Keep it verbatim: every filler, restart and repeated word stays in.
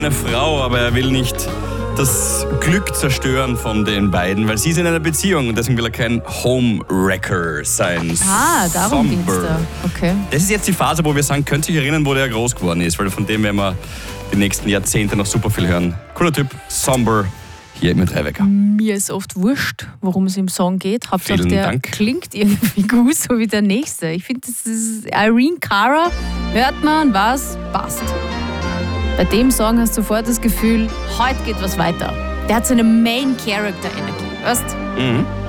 eine Frau, aber er will nicht das Glück zerstören von den beiden, weil sie sind in einer Beziehung und deswegen will er kein Homewrecker sein. Ah, darum geht's Somber. da. Okay. Das ist jetzt die Phase, wo wir sagen, könnt ihr euch erinnern, wo der groß geworden ist, weil von dem werden wir die nächsten Jahrzehnte noch super viel hören. Cooler Typ, Somber, hier mit Rebecca. Mir ist oft wurscht, worum es im Song geht. Hauptsache, Vielen der Dank. klingt irgendwie gut, so wie der nächste. Ich finde, das ist Irene Cara. Hört man, was passt. Bei dem Song hast du sofort das Gefühl, heute geht was weiter. Der hat so eine Main-Character-Energie, weißt? Mhm.